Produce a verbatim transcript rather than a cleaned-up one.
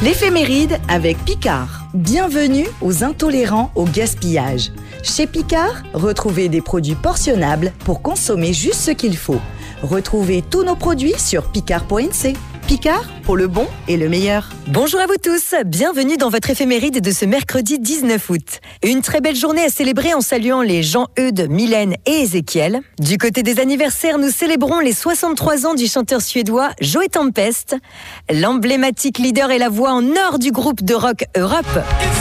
L'éphéméride avec Picard. Bienvenue aux intolérants au gaspillage. Chez Picard, retrouvez des produits portionnables pour consommer juste ce qu'il faut. Retrouvez tous nos produits sur picard point n c. Picard, pour le bon et le meilleur. Bonjour à vous tous, bienvenue dans votre éphéméride de ce mercredi dix-neuf août. Une très belle journée à célébrer en saluant les Jean-Eudes, Mylène et Ézéchiel. Du côté des anniversaires, nous célébrons les soixante-trois ans du chanteur suédois Joey Tempest, l'emblématique leader et la voix en or du groupe de rock Europe.